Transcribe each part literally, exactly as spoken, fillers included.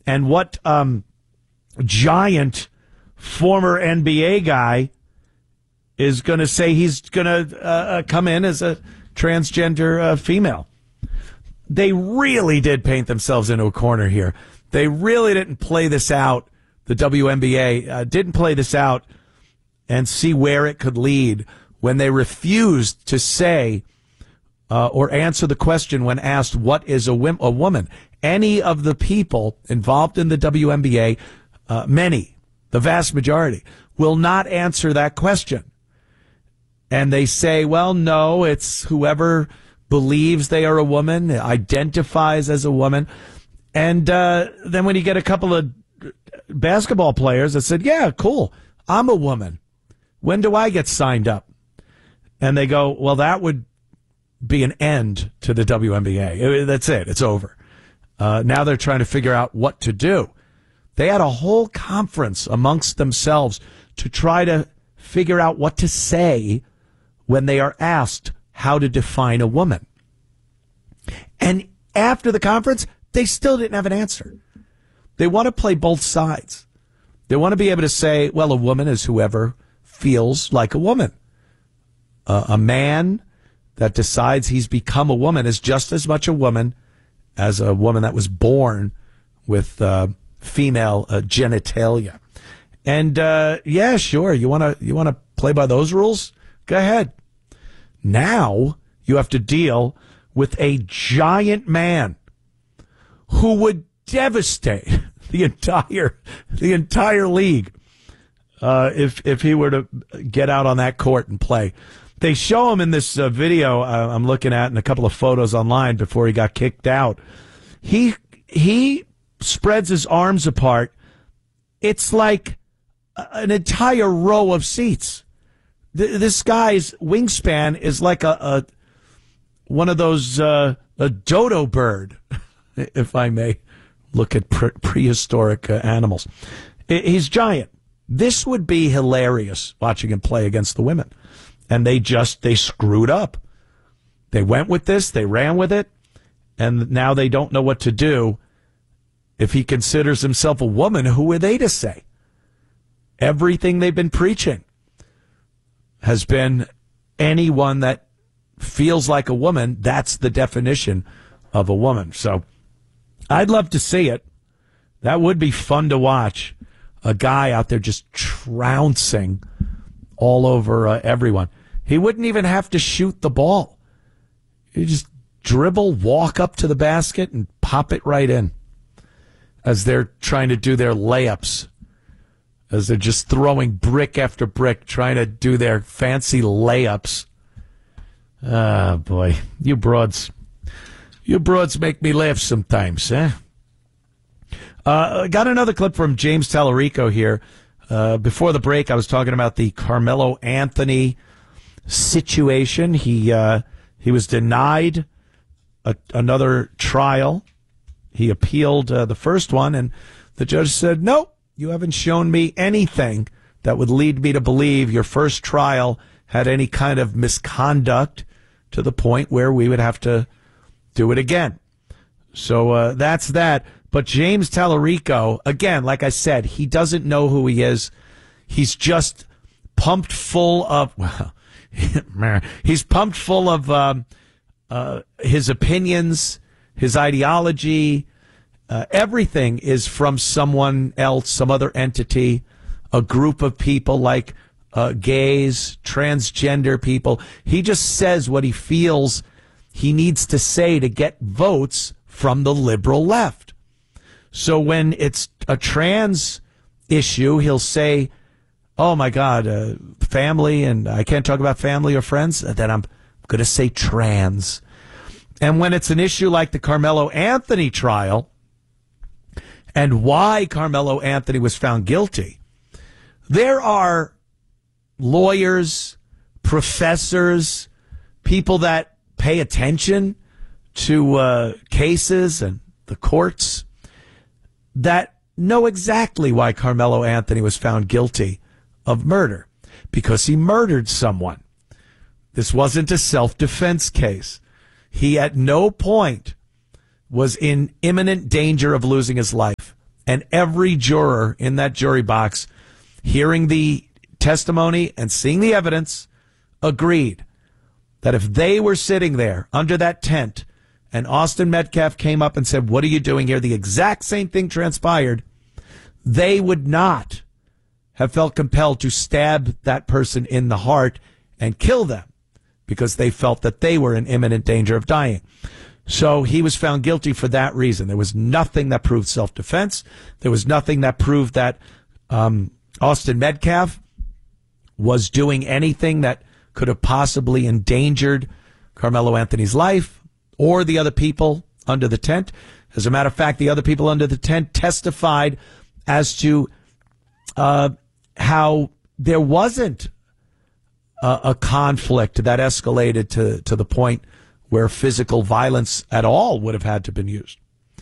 And what um, giant former N B A guy is going to say he's going to uh, come in as a transgender uh, female? They really did paint themselves into a corner here. They really didn't play this out. The W N B A uh, didn't play this out and see where it could lead when they refused to say uh, or answer the question when asked, what is a, whim- a woman? Any of the people involved in the W N B A, uh, many, the vast majority, will not answer that question. And they say, well, no, it's whoever believes they are a woman, identifies as a woman. And uh, then when you get a couple of basketball players that said, yeah, cool, I'm a woman. When do I get signed up? And they go, well, that would be an end to the W N B A. That's it. It's over. Uh, now they're trying to figure out what to do. They had a whole conference amongst themselves to try to figure out what to say when they are asked how to define a woman. And after the conference, they still didn't have an answer. They want to play both sides. They want to be able to say, well, a woman is whoever feels like a woman. Uh, a man that decides he's become a woman is just as much a woman as a woman that was born with uh, female uh, genitalia. And uh, yeah, sure, you want to you want to play by those rules? Go ahead. Now you have to deal with a giant man who would devastate the entire the entire league uh, if if he were to get out on that court and play. They show him in this uh, video uh, I'm looking at and a couple of photos online before he got kicked out. He he spreads his arms apart. It's like an entire row of seats. Th- this guy's wingspan is like a, a one of those uh, a dodo bird, if I may look at pre- prehistoric uh, animals. I- he's giant. This would be hilarious watching him play against the women. And they just, they screwed up. They went with this, they ran with it, and now they don't know what to do. If he considers himself a woman, who are they to say? Everything they've been preaching has been anyone that feels like a woman, that's the definition of a woman. So I'd love to see it. That would be fun to watch. A guy out there just trouncing all over uh, everyone. He wouldn't even have to shoot the ball. He just dribble, walk up to the basket, and pop it right in as they're trying to do their layups, as they're just throwing brick after brick, trying to do their fancy layups. Ah, boy. You broads. You broads make me laugh sometimes, eh? Uh, I got another clip from James Tallarico here. Uh, before the break, I was talking about the Carmelo Anthony situation. He uh, he was denied a, another trial. He appealed uh, the first one, and the judge said, no, you haven't shown me anything that would lead me to believe your first trial had any kind of misconduct to the point where we would have to do it again. So uh, that's that. But James Tallarico, again, like I said, he doesn't know who he is. He's just pumped full of, well, he's pumped full of um, uh, his opinions, his ideology. Uh, everything is from someone else, some other entity, a group of people like uh, gays, transgender people. He just says what he feels he needs to say to get votes from the liberal left. So when it's a trans issue, he'll say, oh, my God, uh, family, and I can't talk about family or friends, then I'm going to say trans. And when it's an issue like the Carmelo Anthony trial and why Carmelo Anthony was found guilty, there are lawyers, professors, people that pay attention to uh, cases and the courts that know exactly why Carmelo Anthony was found guilty of murder, because he murdered someone. This wasn't a self-defense case. He at no point was in imminent danger of losing his life. And every juror in that jury box, hearing the testimony and seeing the evidence, agreed that if they were sitting there under that tent and Austin Metcalf came up and said, "What are you doing here?" the exact same thing transpired, they would not have felt compelled to stab that person in the heart and kill them because they felt that they were in imminent danger of dying. So he was found guilty for that reason. There was nothing that proved self-defense. There was nothing that proved that um, Austin Metcalf was doing anything that could have possibly endangered Carmelo Anthony's life or the other people under the tent. As a matter of fact, the other people under the tent testified as to uh, how there wasn't a, a conflict that escalated to, to the point where physical violence at all would have had to been used.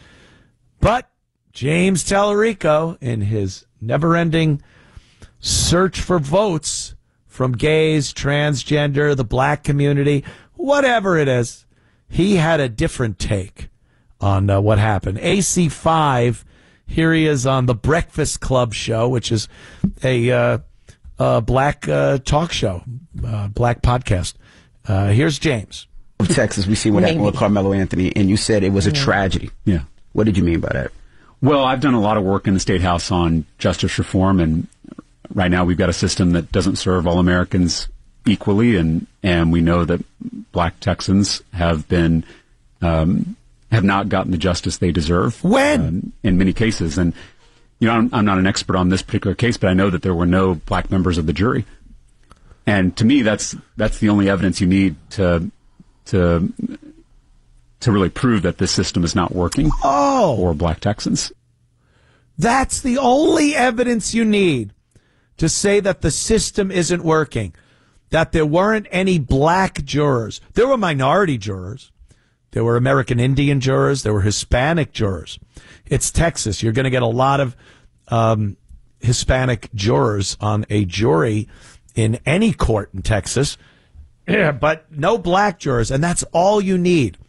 But James Tallarico, in his never-ending search for votes from gays, transgender, the black community, whatever it is, he had a different take on uh, what happened. A C five, here he is on the Breakfast Club show, which is a, uh, a black uh, talk show, uh, black podcast. Uh, here's James. Of Texas, we see what happened with Carmelo Anthony, and you said it was a tragedy. Yeah. What did you mean by that? Well, I've done a lot of work in the State House on justice reform, and right now we've got a system that doesn't serve all Americans equally, and, and we know that black Texans have been um, have not gotten the justice they deserve. When? Um, in many cases. And, you know, I'm, I'm not an expert on this particular case, but I know that there were no black members of the jury. And to me, that's that's the only evidence you need to to to really prove that this system is not working oh. for black Texans. That's the only evidence you need to say that the system isn't working, that there weren't any black jurors. There were minority jurors. There were American Indian jurors. There were Hispanic jurors. It's Texas. You're going to get a lot of um, Hispanic jurors on a jury in any court in Texas. Yeah, but no black jurors, and that's all you need,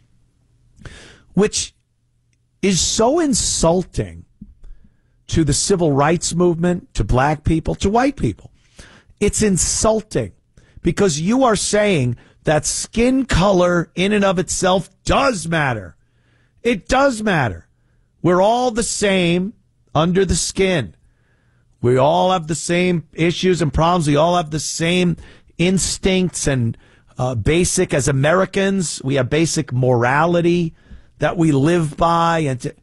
which is so insulting to the civil rights movement, to black people, to white people. It's insulting because you are saying that skin color in and of itself does matter. It does matter. We're all the same under the skin. We all have the same issues and problems. We all have the same instincts and uh, basic, as Americans, we have basic morality that we live by. And to,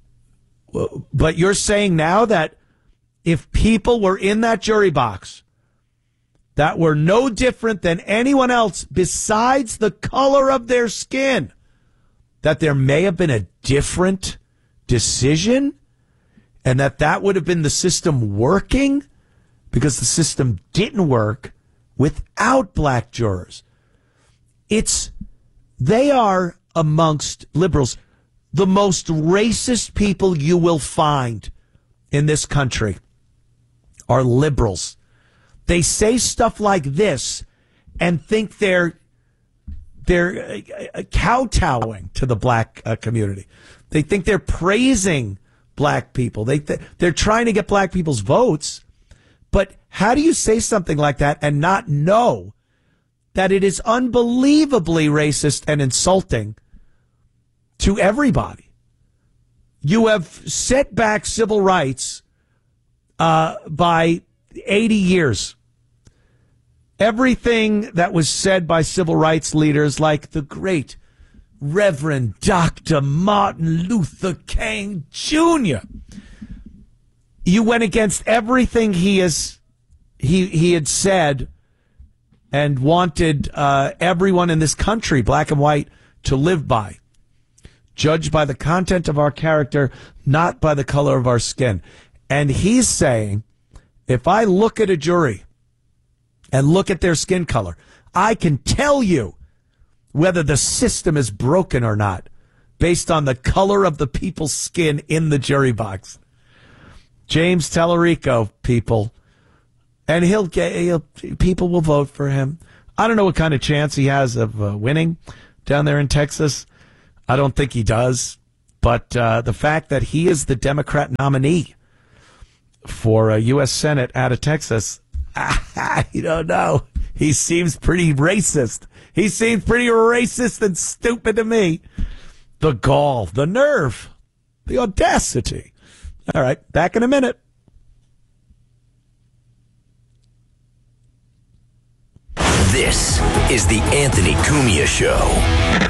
but you're saying now that if people were in that jury box that were no different than anyone else besides the color of their skin, that there may have been a different decision and that that would have been the system working because the system didn't work without black jurors. It's, they are amongst liberals the most racist people you will find in this country are liberals. They say stuff like this and think they're they're uh, kowtowing to the black uh, community. They think they're praising black people. They th- they're trying to get black people's votes. But how do you say something like that and not know that it is unbelievably racist and insulting to everybody? You have set back civil rights uh, by eighty years. Everything that was said by civil rights leaders like the great Reverend Doctor Martin Luther King Junior You went against everything he is he he had said and wanted uh, everyone in this country, black and white, to live by. Judged by the content of our character, not by the color of our skin. And he's saying, if I look at a jury and look at their skin color, I can tell you whether the system is broken or not based on the color of the people's skin in the jury box. James Tallarico, people. And he'll get, he'll, people will vote for him. I don't know what kind of chance he has of uh, winning down there in Texas. I don't think he does. But uh, the fact that he is the Democrat nominee for uh, U S Senate out of Texas, I don't know. He seems pretty racist. He seems pretty racist and stupid to me. The gall, the nerve, the audacity. All right, back in a minute. This is the Anthony Cumia Show.